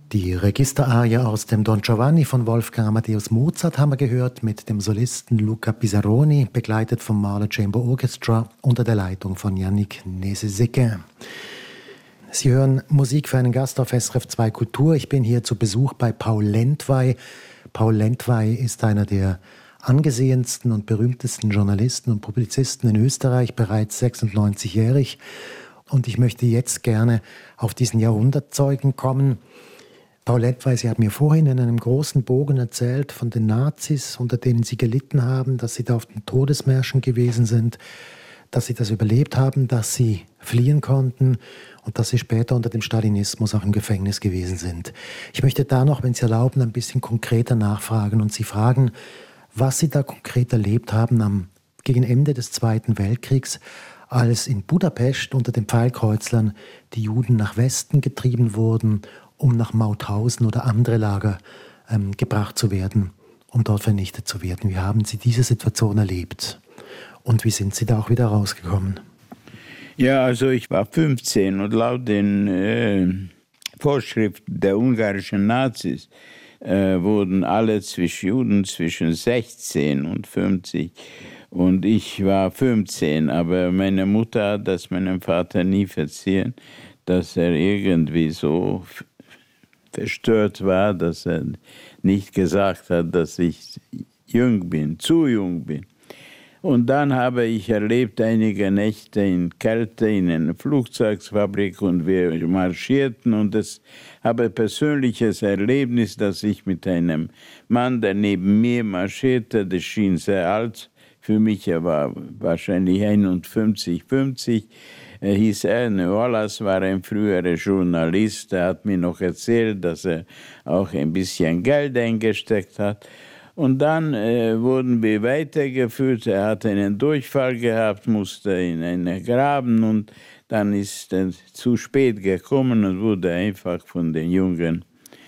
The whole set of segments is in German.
Die Registerarie aus dem Don Giovanni von Wolfgang Amadeus Mozart haben wir gehört mit dem Solisten Luca Pisaroni, begleitet vom Mahler Chamber Orchestra unter der Leitung von Yannick Nézet-Séguin. Sie hören Musik für einen Gast auf SRF 2 Kultur. Ich bin hier zu Besuch bei Paul Lendwey. Paul Lendwey ist einer der angesehensten und berühmtesten Journalisten und Publizisten in Österreich, bereits 96-jährig. Und ich möchte jetzt gerne auf diesen Jahrhundertzeugen kommen. Paul Lendwey, Sie haben mir vorhin in einem großen Bogen erzählt von den Nazis, unter denen Sie gelitten haben, dass Sie da auf den Todesmärschen gewesen sind, dass Sie das überlebt haben, dass Sie fliehen konnten und dass Sie später unter dem Stalinismus auch im Gefängnis gewesen sind. Ich möchte da noch, wenn Sie erlauben, ein bisschen konkreter nachfragen und Sie fragen, was Sie da konkret erlebt haben gegen Ende des Zweiten Weltkriegs, als in Budapest unter den Pfeilkreuzlern die Juden nach Westen getrieben wurden, um nach Mauthausen oder andere Lager gebracht zu werden, um dort vernichtet zu werden. Wie haben Sie diese Situation erlebt? Und wie sind Sie da auch wieder rausgekommen? Ja, also ich war 15 und laut den Vorschriften der ungarischen Nazis wurden alle Juden zwischen 16 und 50. Und ich war 15, aber meine Mutter hat das meinem Vater nie verziehen, dass er irgendwie so verstört war, dass er nicht gesagt hat, dass ich jung bin, zu jung bin. Und dann habe ich erlebt einige Nächte in Kälte in einer Flugzeugfabrik und wir marschierten und es habe ein persönliches Erlebnis, dass ich mit einem Mann, der neben mir marschierte, der schien sehr alt für mich, er war wahrscheinlich 51, 50, hieß Erne Wallace, war ein früherer Journalist, er hat mir noch erzählt, dass er auch ein bisschen Geld eingesteckt hat. Und dann wurden wir weitergeführt, er hat einen Durchfall gehabt, musste in einen Graben und dann ist er zu spät gekommen und wurde einfach von den jungen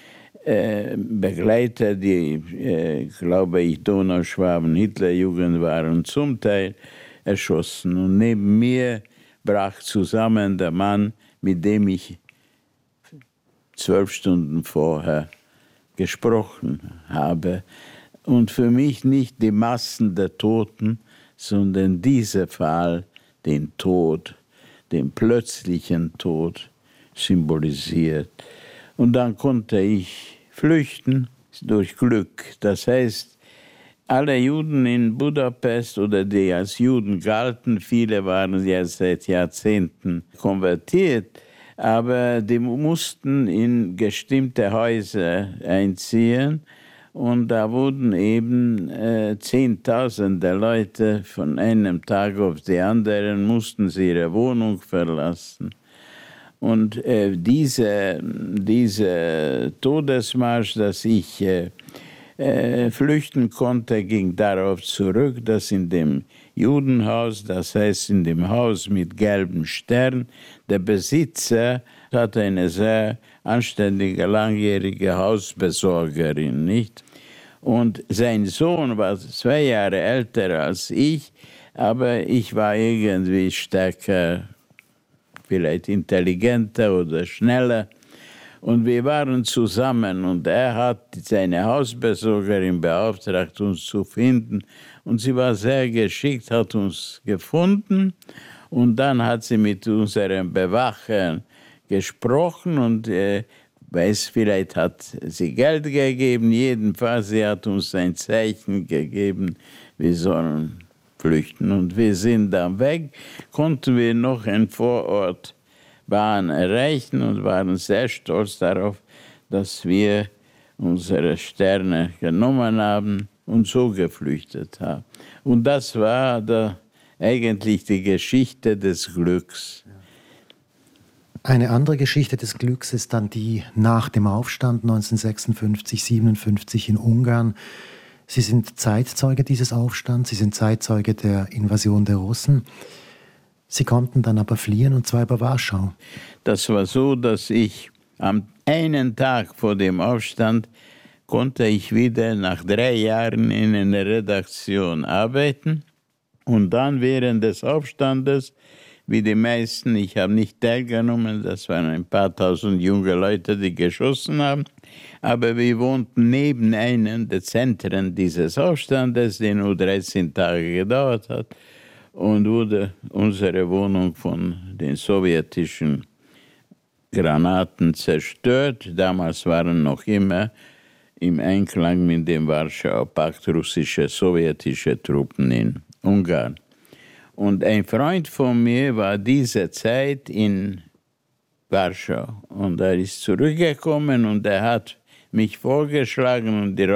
Begleiter, die, glaube ich, Donauschwaben, Hitlerjugend waren, zum Teil erschossen. Und neben mir brach zusammen der Mann, mit dem ich 12 Stunden vorher gesprochen habe. Und für mich nicht die Massen der Toten, sondern dieser Fall, den Tod, den plötzlichen Tod symbolisiert. Und dann konnte ich flüchten durch Glück. Das heißt, alle Juden in Budapest oder die als Juden galten, viele waren ja seit Jahrzehnten konvertiert, aber die mussten in bestimmte Häuser einziehen und da wurden eben Zehntausende Leute von einem Tag auf den anderen, mussten sie ihre Wohnung verlassen. Und dieser Todesmarsch, dass ich flüchten konnte, ging darauf zurück, dass in dem Judenhaus, das heißt in dem Haus mit gelbem Stern, der Besitzer hatte eine sehr anständige, langjährige Hausbesorgerin, nicht? Und sein Sohn war 2 Jahre älter als ich, aber ich war irgendwie stärker, vielleicht intelligenter oder schneller. Und wir waren zusammen und er hat seine Hausbesorgerin beauftragt, uns zu finden. Und sie war sehr geschickt, hat uns gefunden. Und dann hat sie mit unseren Bewachern gesprochen und vielleicht hat sie Geld gegeben. Jedenfalls, sie hat uns ein Zeichen gegeben, wir sollen flüchten. Und wir sind dann weg, konnten wir noch ein Vorort Bahn erreichen und waren sehr stolz darauf, dass wir unsere Sterne genommen haben und so geflüchtet haben. Und das war eigentlich die Geschichte des Glücks. Eine andere Geschichte des Glücks ist dann die nach dem Aufstand 1956, 57 in Ungarn. Sie sind Zeitzeuge dieses Aufstands, Sie sind Zeitzeuge der Invasion der Russen. Sie konnten dann aber fliehen, und zwar über Warschau. Das war so, dass ich am einen Tag vor dem Aufstand konnte ich wieder nach 3 Jahren in einer Redaktion arbeiten. Und dann während des Aufstandes wie die meisten. Ich habe nicht teilgenommen, das waren ein paar tausend junge Leute, die geschossen haben. Aber wir wohnten neben einem der Zentren dieses Aufstandes, der nur 13 Tage gedauert hat, und wurde unsere Wohnung von den sowjetischen Granaten zerstört. Damals waren noch immer im Einklang mit dem Warschauer Pakt russische, sowjetische Truppen in Ungarn. Und ein Freund von mir war diese Zeit in Warschau. Und er ist zurückgekommen und er hat mich vorgeschlagen. Und die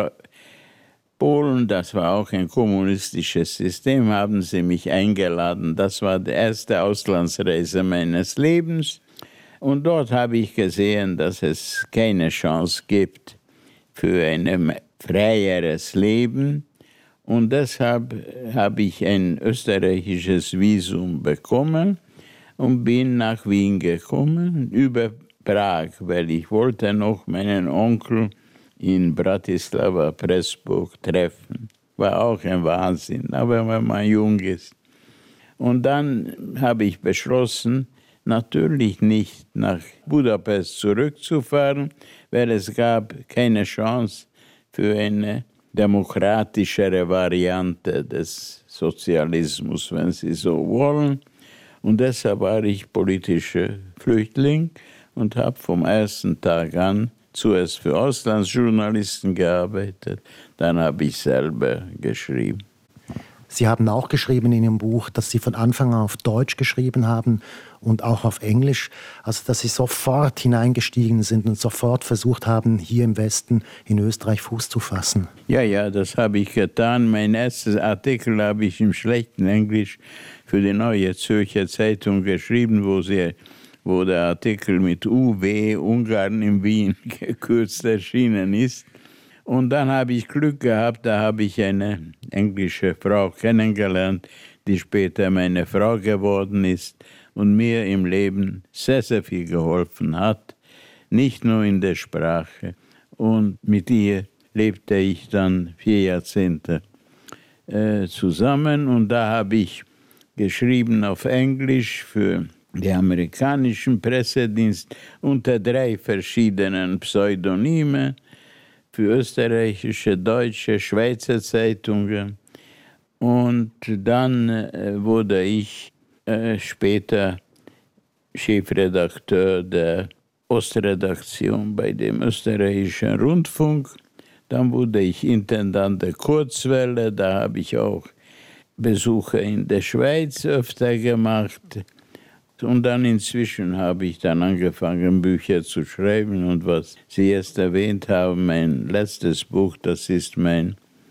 Polen, das war auch ein kommunistisches System, haben sie mich eingeladen. Das war die erste Auslandsreise meines Lebens. Und dort habe ich gesehen, dass es keine Chance gibt für ein freieres Leben. Und deshalb habe ich ein österreichisches Visum bekommen und bin nach Wien gekommen, über Prag, weil ich wollte noch meinen Onkel in Bratislava, Pressburg treffen. War auch ein Wahnsinn, aber wenn man jung ist. Und dann habe ich beschlossen, natürlich nicht nach Budapest zurückzufahren, weil es gab keine Chance für eine demokratischere Variante des Sozialismus, wenn Sie so wollen. Und deshalb war ich politischer Flüchtling und habe vom ersten Tag an zuerst für Auslandsjournalisten gearbeitet, dann habe ich selber geschrieben. Sie haben auch geschrieben in Ihrem Buch, dass Sie von Anfang an auf Deutsch geschrieben haben und auch auf Englisch, also dass Sie sofort hineingestiegen sind und sofort versucht haben, hier im Westen in Österreich Fuß zu fassen. Ja, das habe ich getan. Mein erstes Artikel habe ich im schlechten Englisch für die Neue Zürcher Zeitung geschrieben, wo der Artikel mit UW, Ungarn in Wien, gekürzt erschienen ist. Und dann habe ich Glück gehabt, da habe ich eine englische Frau kennengelernt, die später meine Frau geworden ist und mir im Leben sehr, sehr viel geholfen hat, nicht nur in der Sprache. Und mit ihr lebte ich dann 4 Jahrzehnte zusammen und da habe ich geschrieben auf Englisch für den amerikanischen Pressedienst unter 3 verschiedenen Pseudonymen, für österreichische, deutsche, Schweizer Zeitungen. Und dann wurde ich später Chefredakteur der Ostredaktion bei dem österreichischen Rundfunk. Dann wurde ich Intendant der Kurzwelle, da habe ich auch Besuche in der Schweiz öfter gemacht. Und dann inzwischen habe ich dann angefangen, Bücher zu schreiben. Und was Sie jetzt erwähnt haben, mein letztes Buch, das ist mein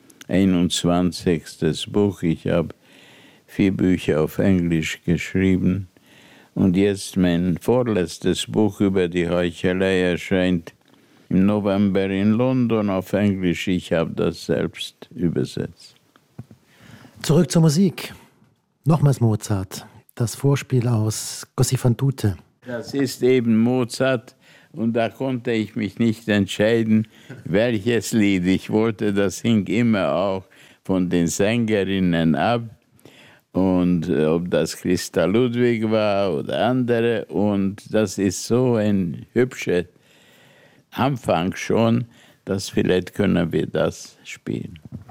21. Buch. Ich habe 4 Bücher auf Englisch geschrieben. Und jetzt mein vorletztes Buch über die Heuchelei erscheint im November in London auf Englisch. Ich habe das selbst übersetzt. Zurück zur Musik. Nochmals Mozart. Das Vorspiel aus Così fan tutte. Das ist eben Mozart und da konnte ich mich nicht entscheiden, welches Lied. Ich wollte, das hing immer auch von den Sängerinnen ab und ob das Christa Ludwig war oder andere. Und das ist so ein hübscher Anfang schon, dass vielleicht können wir das spielen.